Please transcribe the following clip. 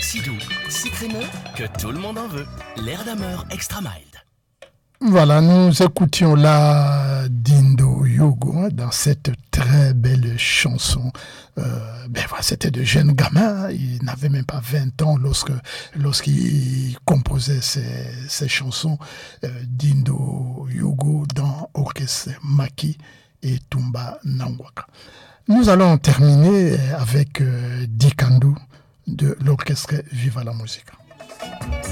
Si doux, si crémeux, que tout le monde en veut. L'air d'Hammer Extra Mild. Voilà, nous écoutions la Dindo Yogo dans cette très belle chanson. Voilà, c'était de jeunes gamins, il n'avait même pas 20 ans lorsqu'il composait ces chansons. Dindo Yogo dans Orchestre Maki et Tumba Nangwaka. Nous allons terminer avec Dikandu de l'orchestre Viva la Musica.